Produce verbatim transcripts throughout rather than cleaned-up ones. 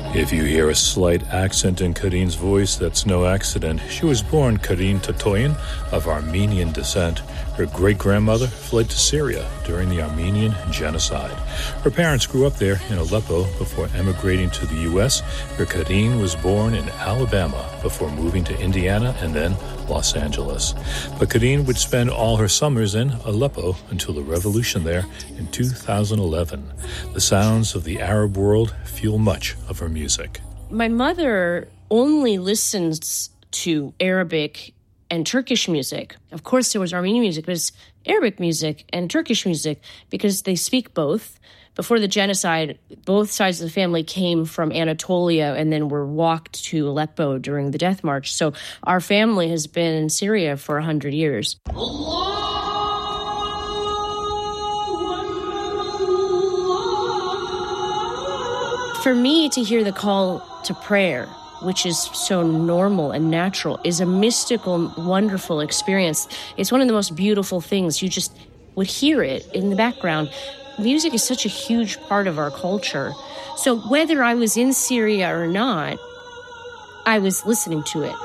If you hear a slight accent in Karine's voice, that's no accident. She was born Karine Tatoyan of Armenian descent. Her great-grandmother fled to Syria during the Armenian genocide. Her parents grew up there in Aleppo before emigrating to the U S, where Karine was born in Alabama before moving to Indiana and then Los Angeles. But Karine would spend all her summers in Aleppo until the revolution there in two thousand eleven. The sounds of the Arab world fuel much of her music. My mother only listens to Arabic and Turkish music. Of course, there was Armenian music, but it's Arabic music and Turkish music because they speak both. Before the genocide, both sides of the family came from Anatolia and then were walked to Aleppo during the death march. So our family has been in Syria for one hundred years. For me to hear the call to prayer, which is so normal and natural, is a mystical, wonderful experience. It's one of the most beautiful things. You just would hear it in the background. Music is such a huge part of our culture. So whether I was in Syria or not, I was listening to it.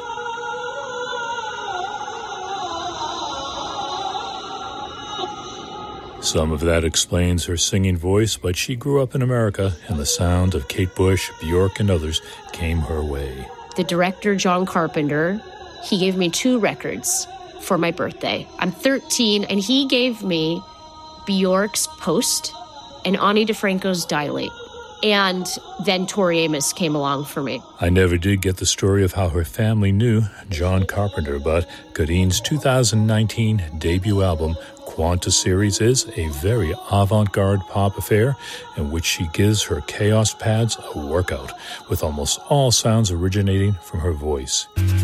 Some of that explains her singing voice, but she grew up in America, and the sound of Kate Bush, Bjork, and others came her way. The director, John Carpenter, he gave me two records for my birthday. I'm thirteen, and he gave me Bjork's Post and Ani DeFranco's Dilate. And then Tori Amos came along for me. I never did get the story of how her family knew John Carpenter, but Karine's two thousand nineteen debut album, Quanta Series, is a very avant-garde pop affair in which she gives her chaos pads a workout, with almost all sounds originating from her voice.